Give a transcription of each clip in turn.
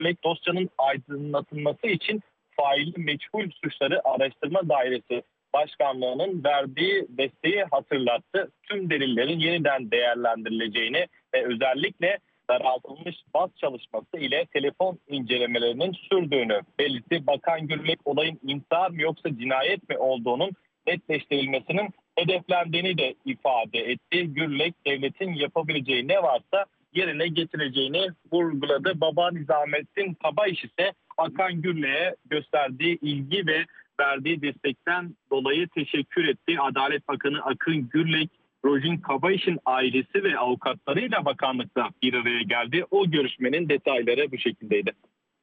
Gürlek dosyanın aydınlatılması için faili meçhul suçları araştırma dairesi başkanlığının verdiği desteği hatırlattı. Tüm delillerin yeniden değerlendirileceğini ve özellikle daraltılmış baz çalışması ile telefon incelemelerinin sürdüğünü belirtti. Bakan Gürlek olayın intihar mı yoksa cinayet mi olduğunun netleştirilmesinin hedeflendiğini de ifade etti. Gürlek devletin yapabileceği ne varsa yerine getireceğini vurguladı. Baba Nizamettin Kabayiş ise Bakan Gürlek'e gösterdiği ilgi ve verdiği destekten dolayı teşekkür etti. Adalet Bakanı Akın Gürlek, Rojin Kabayiş'in ailesi ve avukatlarıyla bakanlıkta bir araya geldi. O görüşmenin detayları bu şekildeydi.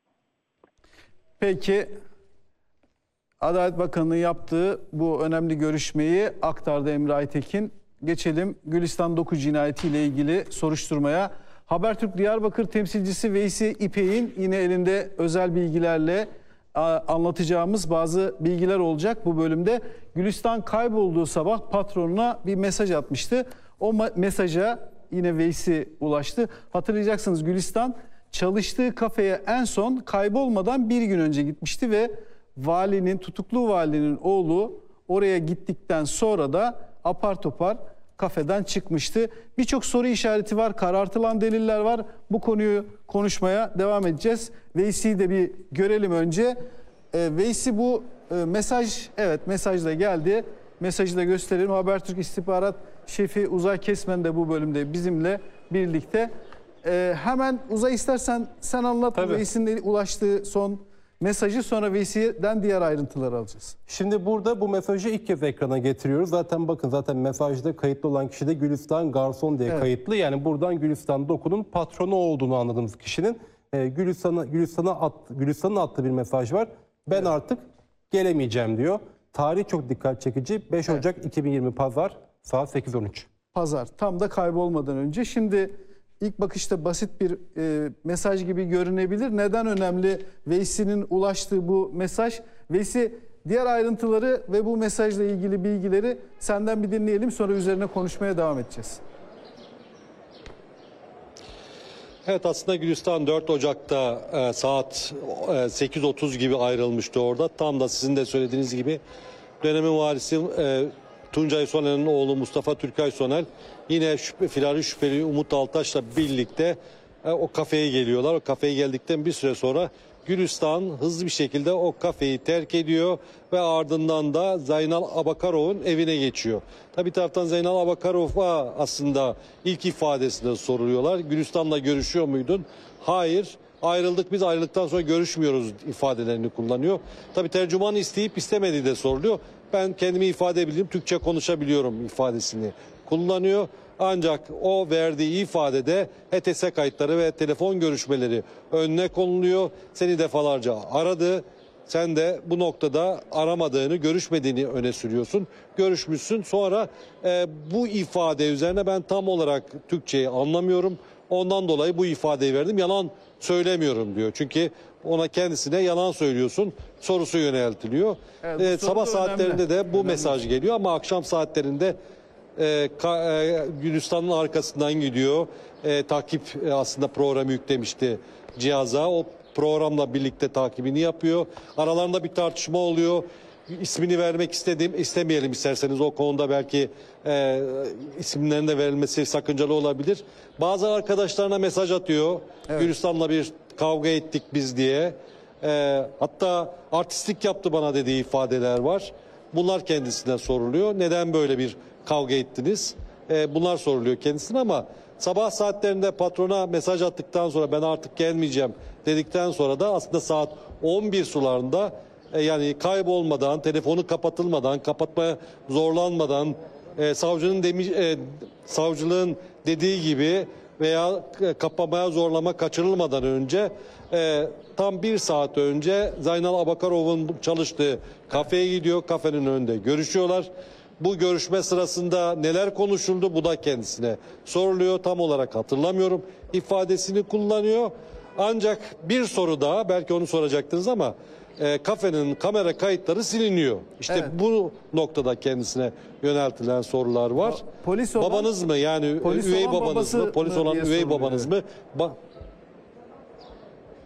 Peki, Adalet Bakanı'nın yaptığı bu önemli görüşmeyi aktardı Emre Aytekin. Geçelim Gülistan Doku cinayetiyle ilgili soruşturmaya. Habertürk Diyarbakır temsilcisi Veysi İpek'in yine elinde özel bilgilerle anlatacağımız bazı bilgiler olacak bu bölümde. Gülistan kaybolduğu sabah patronuna bir mesaj atmıştı. O mesaja yine Veysi ulaştı. Hatırlayacaksınız, Gülistan çalıştığı kafeye en son kaybolmadan bir gün önce gitmişti ve tutuklu valinin oğlu oraya gittikten sonra da apar topar kafeden çıkmıştı. Birçok soru işareti var, karartılan deliller var. Bu konuyu konuşmaya devam edeceğiz. Veysi'yi de bir görelim önce. Veysi, bu mesaj, evet, mesaj da geldi. Mesajı da gösterelim. Habertürk İstihbarat Şefi Uzay Kesmen de bu bölümde bizimle birlikte. Hemen Uzay, istersen sen anlat. Veysi'nin ulaştığı son mesajı, sonra Veysi'den diğer ayrıntıları alacağız. Şimdi burada bu mesajı ilk kez ekrana getiriyoruz. Zaten mesajda kayıtlı olan kişi de Gülistan Garson diye kayıtlı. Yani buradan Gülistan Doku'nun patronu olduğunu anladığımız kişinin Gülistan'ın attığı bir mesaj var. Ben artık gelemeyeceğim diyor. Tarih çok dikkat çekici. 5 Ocak 2020 Pazar saat 8:13. Pazar, tam da kaybolmadan önce. Şimdi İlk bakışta basit bir mesaj gibi görünebilir. Neden önemli Veysi'nin ulaştığı bu mesaj? Veysi, diğer ayrıntıları ve bu mesajla ilgili bilgileri senden bir dinleyelim. Sonra üzerine konuşmaya devam edeceğiz. Evet, aslında Gülistan 4 Ocak'ta saat 8:30 gibi ayrılmıştı orada. Tam da sizin de söylediğiniz gibi dönemin valisi Tuncay Soner'in oğlu Mustafa Türkay Soner yine firari şüpheli Umut Altaş'la birlikte o kafeye geliyorlar. O kafeye geldikten bir süre sonra Gülistan hızlı bir şekilde o kafeyi terk ediyor ve ardından da Zeynal Abakarov'un evine geçiyor. Tabii taraftan Zeynal Abakarov'a aslında ilk ifadesinde soruluyorlar. Gülistan'la görüşüyor muydun? Hayır. Ayrıldık, biz ayrıldıktan sonra görüşmüyoruz ifadelerini kullanıyor. Tabii tercüman isteyip istemediği de soruluyor. Ben kendimi ifade edebilirim, Türkçe konuşabiliyorum ifadesini kullanıyor. Ancak o verdiği ifadede HTS kayıtları ve telefon görüşmeleri önüne konuluyor. Seni defalarca aradı. Sen de bu noktada aramadığını, görüşmediğini öne sürüyorsun. Görüşmüşsün. Sonra bu ifade üzerine ben tam olarak Türkçeyi anlamıyorum. Ondan dolayı bu ifadeyi verdim. Yalan söylemiyorum diyor. Çünkü ona, kendisine yalan söylüyorsun sorusu yöneltiliyor. Evet, sabah saatlerinde de bu mesaj geliyor ama akşam saatlerinde Gülistan'ın arkasından gidiyor. Takip aslında programı yüklemişti cihaza. O programla birlikte takibini yapıyor. Aralarında bir tartışma oluyor. İsmini vermek istemeyelim isterseniz, o konuda belki isimlerinin de verilmesi sakıncalı olabilir. Bazı arkadaşlarına mesaj atıyor. Evet. Gülistan'la bir kavga ettik biz diye. Hatta artistlik yaptı bana dediği ifadeler var. Bunlar kendisine soruluyor. Neden böyle bir kavga ettiniz? Bunlar soruluyor kendisine ama sabah saatlerinde patrona mesaj attıktan sonra ben artık gelmeyeceğim dedikten sonra da aslında saat 11 sularında, yani kaybolmadan, telefonu kapatılmadan, kapatmaya zorlanmadan, savcılığın dediği gibi veya kapamaya zorlama kaçırılmadan önce tam bir saat önce Zeynal Abakarov'un çalıştığı kafeye gidiyor. Kafenin önünde görüşüyorlar. Bu görüşme sırasında neler konuşuldu bu da kendisine soruluyor. Tam olarak hatırlamıyorum ifadesini kullanıyor. Ancak bir soru daha, belki onu soracaktınız ama kafenin kamera kayıtları siliniyor. İşte evet, bu noktada kendisine yöneltilen sorular var. Babanız mı, yani üvey babanız mı, polis olan üvey babanız mı?